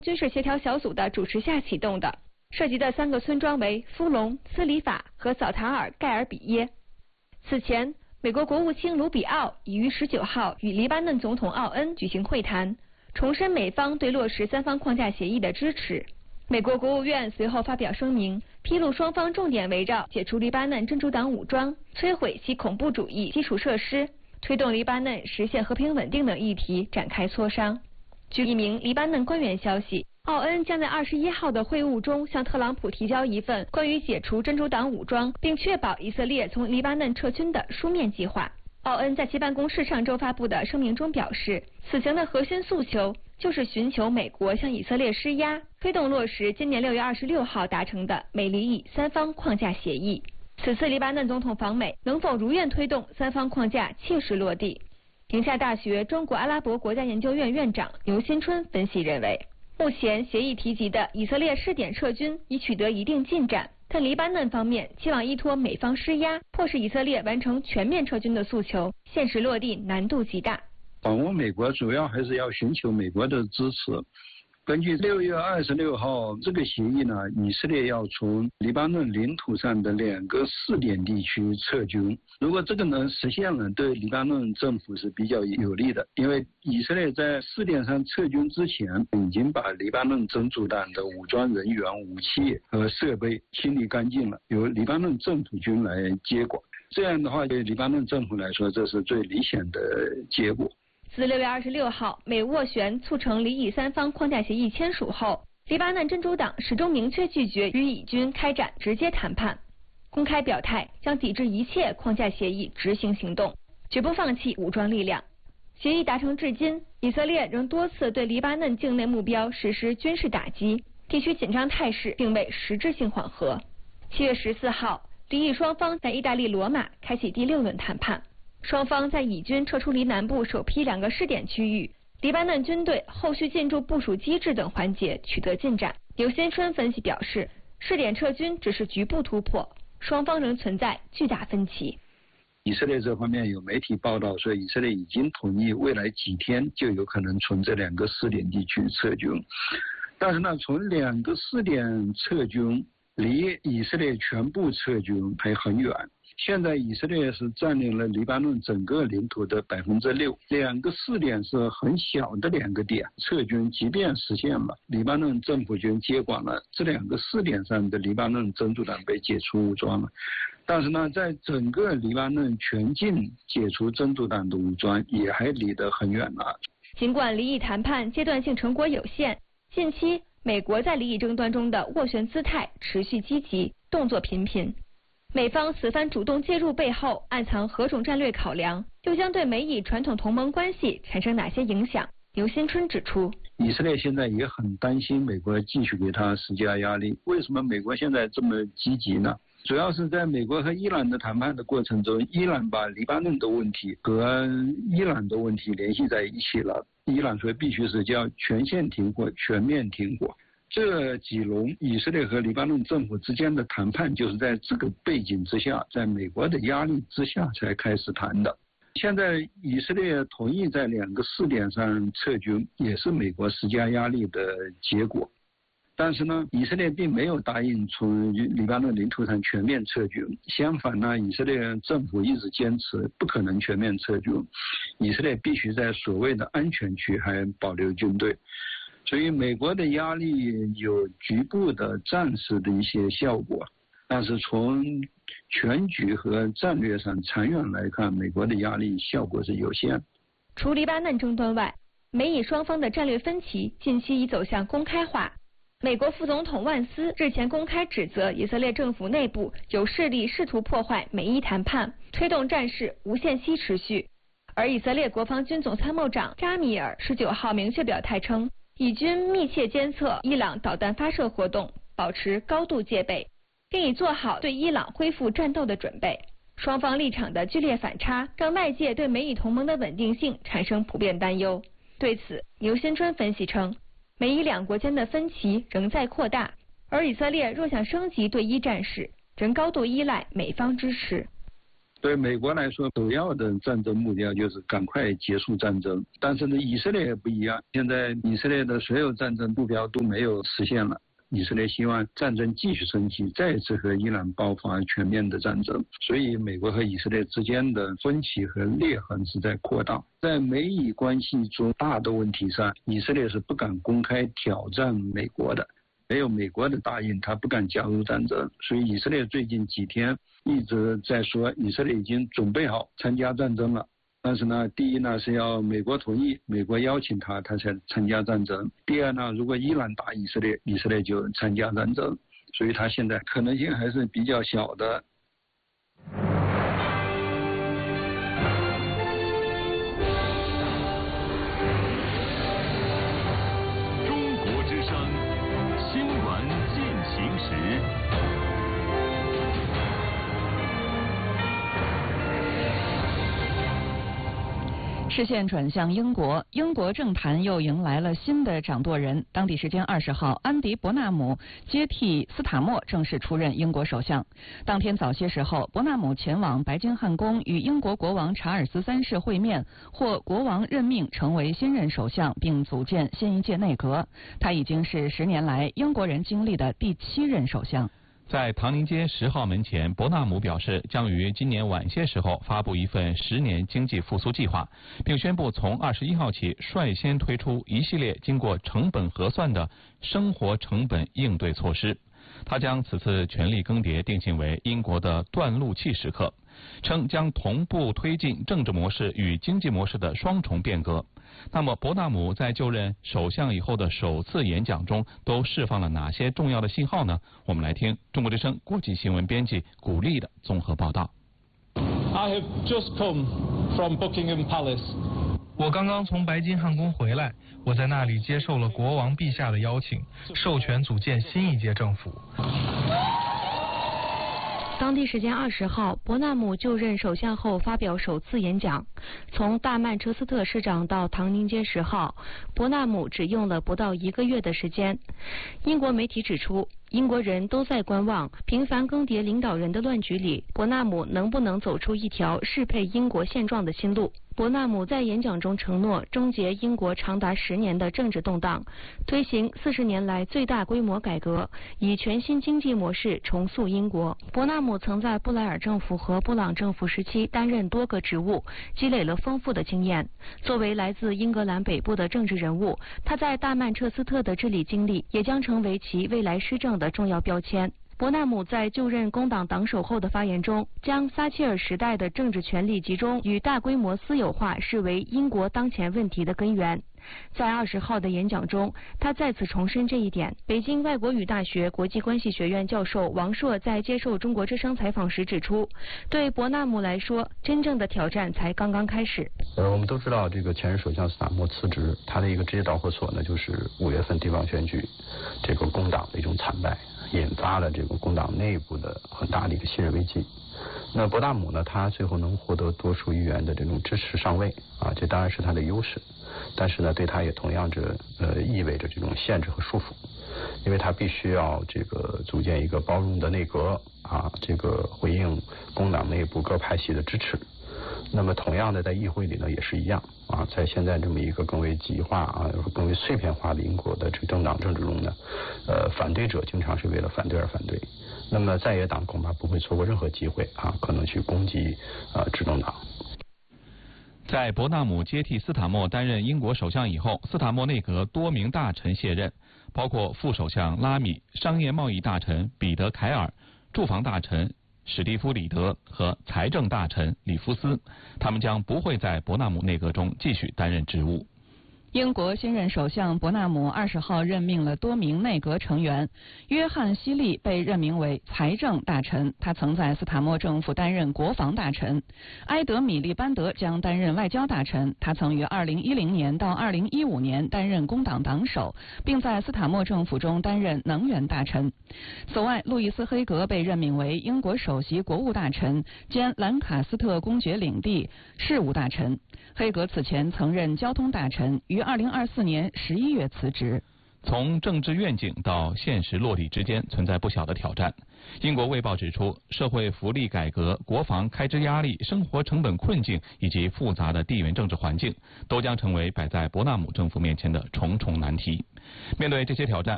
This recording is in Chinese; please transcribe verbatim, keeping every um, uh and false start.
军事协调小组的主持下启动的，涉及的三个村庄为夫隆、斯里法和扫塔尔盖尔比耶。此前，美国国务卿卢比奥已于十九号与黎巴嫩总统奥恩举行会谈，重申美方对落实三方框架协议的支持。美国国务院随后发表声明，披露双方重点围绕解除黎巴嫩真主党武装、摧毁其恐怖主义基础设施、推动黎巴嫩实现和平稳定等议题展开磋商。据一名黎巴嫩官员消息，奥恩将在二十一号的会晤中向特朗普提交一份关于解除真主党武装并确保以色列从黎巴嫩撤军的书面计划。奥恩在其办公室上周发布的声明中表示，此行的核心诉求就是寻求美国向以色列施压，推动落实今年六月二十六号达成的美黎以三方框架协议。此次黎巴嫩总统访美能否如愿推动三方框架切实落地？宁夏大学中国阿拉伯国家研究院院长牛新春分析认为，目前协议提及的以色列试点撤军已取得一定进展，但黎巴嫩方面期望依托美方施压，迫使以色列完成全面撤军的诉求，现实落地难度极大。 访问美国主要还是要寻求美国的支持。根据六月二十六号这个协议呢，以色列要从黎巴嫩领土上的两个试点地区撤军。如果这个能实现了，对黎巴嫩政府是比较有利的，因为以色列在试点上撤军之前，已经把黎巴嫩真主党的武装人员、武器和设备清理干净了，由黎巴嫩政府军来接管。这样的话，对黎巴嫩政府来说，这是最理想的结果。 自六月二十六号美斡旋促成黎以三方框架协议签署后，黎巴嫩真主党始终明确拒绝与以军开展直接谈判，公开表态将抵制一切框架协议执行行动，绝不放弃武装力量。协议达成至今，以色列仍多次对黎巴嫩境内目标实施军事打击，地区紧张态势并未实质性缓和。七月十四号，黎以双方在意大利罗马开启第六轮谈判。双方在以军撤出黎南部首批两个试点区域、黎巴嫩军队后续进驻部署机制等环节取得进展。刘新春分析表示，试点撤军只是局部突破，双方仍存在巨大分歧。 以色列这方面有媒体报道说，以色列已经同意未来几天就有可能从这两个试点地区撤军，但是呢，从两个试点撤军离以色列全部撤军还很远。现在以色列是占领了黎巴嫩整个领土的百分之六，两个试点是很小的两个点，撤军即便实现了，黎巴嫩政府军接管了这两个试点上的黎巴嫩真主党被解除武装了，但是呢，在整个黎巴嫩全境解除真主党的武装也还离得很远了。 尽管黎以谈判阶段性成果有限，近期美国在黎以争端中的斡旋姿态持续积极，动作频频。美方此番主动介入背后暗藏何种战略考量，又将对美以传统同盟关系产生哪些影响？刘新春指出， 以色列现在也很担心美国继续给他施加压力。为什么美国现在这么积极呢？主要是在美国和伊朗的谈判的过程中，伊朗把黎巴嫩的问题和伊朗的问题联系在一起了。伊朗说必须是叫全线停火、全面停火。这几轮以色列和黎巴嫩政府之间的谈判，就是在这个背景之下，在美国的压力之下才开始谈的。现在以色列同意在两个试点上撤军，也是美国施加压力的结果。但是呢，以色列并没有答应从黎巴嫩领土上全面撤军，相反呢，以色列政府一直坚持不可能全面撤军，以色列必须在所谓的安全区还保留军队。所以美国的压力有局部的暂时的一些效果，但是从全局和战略上长远来看，美国的压力效果是有限。 除黎巴嫩争端外，美以双方的战略分歧近期已走向公开化。美国副总统万斯日前公开指责以色列政府内部有势力试图破坏美伊谈判，推动战事无限期持续。而以色列国防军总参谋长扎米尔十九号明确表态称，以军密切监测伊朗导弹发射活动，保持高度戒备，并已做好对伊朗恢复战斗的准备。双方立场的剧烈反差，让外界对美以同盟的稳定性产生普遍担忧。对此，牛新春分析称，美以两国间的分歧仍在扩大，而以色列若想升级对伊战事，仍高度依赖美方支持。 对美国来说，首要的战争目标就是赶快结束战争。但是呢，以色列也不一样，现在以色列的所有战争目标都没有实现了。以色列希望战争继续升级，再次和伊朗爆发全面的战争。所以，美国和以色列之间的分歧和裂痕是在扩大。在美以关系中大的问题上，以色列是不敢公开挑战美国的。没有美国的答应，他不敢加入战争。所以以色列最近几天一直在说，以色列已经准备好参加战争了。但是呢，第一呢是要美国同意，美国邀请他，他才参加战争。第二呢，如果伊朗打以色列，以色列就参加战争。所以他现在可能性还是比较小的。 中国之声，新闻进行时。 视线转向英国，英国政坛又迎来了新的掌舵人。当地时间二十号，安迪·伯纳姆接替斯塔默正式出任英国首相。当天早些时候，伯纳姆前往白金汉宫与英国国王查尔斯三世会面，获国王任命成为新任首相，并组建新一届内阁。他已经是十年来英国人经历的第七任首相。 在唐宁街十号门前，伯纳姆表示将于今年晚些时候发布一份十年经济复苏计划，并宣布从二十一号起率先推出一系列经过成本核算的生活成本应对措施。他将此次权力更迭定性为英国的断路器时刻，称将同步推进政治模式与经济模式的双重变革。那么，伯纳姆在就任首相以后的首次演讲中都释放了哪些重要的信号呢？我们来听中国之声国际新闻编辑古丽的综合报道。 I have just come from Buckingham Palace. 我刚刚从白金汉宫回来，我在那里接受了国王陛下的邀请，授权组建新一届政府。 当地时间二十号，伯纳姆就任首相后发表首次演讲。从大曼彻斯特市长到唐宁街十号，伯纳姆只用了不到一个月的时间。英国媒体指出，英国人都在观望频繁更迭领导人的乱局里，伯纳姆能不能走出一条适配英国现状的新路。伯纳姆在演讲中承诺终结英国长达十年的政治动荡，推行四十年来最大规模改革，以全新经济模式重塑英国。伯纳姆曾在布莱尔政府和布朗政府时期担任多个职务，积累了丰富的经验。作为来自英格兰北部的政治人物，他在大曼彻斯特的治理经历也将成为其未来施政的重要标签。伯纳姆在就任工党党首后的发言中，将撒切尔时代的政治权力集中与大规模私有化视为英国当前问题的根源。在二十号的演讲中，他再次重申这一点。北京外国语大学国际关系学院教授王硕在接受中国之声采访时指出，对伯纳姆来说，真正的挑战才刚刚开始。 呃，我们都知道，这个前任首相斯塔默辞职，他的一个直接导火索呢，就是五月份地方选举，这个工党的一种惨败，引发了这个工党内部的很大的一个信任危机。那伯纳姆呢，他最后能获得多数议员的这种支持上位啊，这当然是他的优势。但是呢，对他也同样着呃意味着这种限制和束缚，因为他必须要这个组建一个包容的内阁啊，这个回应工党内部各派系的支持。那么同样的，在议会里呢也是一样啊，在现在这么一个更为极化啊、更为碎片化的英国的这个政党政治中呢，呃，反对者经常是为了反对而反对。那么在野党恐怕不会错过任何机会啊，可能去攻击啊执政党。 在伯纳姆接替斯塔默担任英国首相以后，斯塔默内阁多名大臣卸任，包括副首相拉米、商业贸易大臣彼得凯尔、住房大臣史蒂夫里德和财政大臣里夫斯，他们将不会在伯纳姆内阁中继续担任职务。 英国新任首相伯纳姆二十号任命了多名内阁成员。约翰·希利被任命为财政大臣，他曾在斯塔默政府担任国防大臣。埃德·米利班德将担任外交大臣，他曾于二零一零年到二零一五年担任工党党首，并在斯塔默政府中担任能源大臣。此外，路易斯·黑格被任命为英国首席国务大臣兼兰卡斯特公爵领地事务大臣。黑格此前曾任交通大臣，于二零二四年十一月辞职。 从政治愿景到现实落地之间存在不小的挑战。英国卫报指出，社会福利改革、国防开支压力、生活成本困境以及复杂的地缘政治环境，都将成为摆在伯纳姆政府面前的重重难题。面对这些挑战，